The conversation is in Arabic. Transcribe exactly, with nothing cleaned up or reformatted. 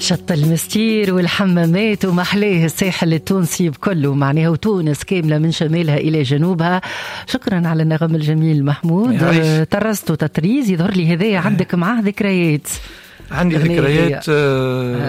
شط المستير والحمامات ومحلاه الساحل التونسي بكله معناها، وتونس كاملة من شمالها إلى جنوبها. شكرا على النغم الجميل محمود. ترست وتطريز يظهر لي هذا عندك معاه ذكريات. عندي ذكريات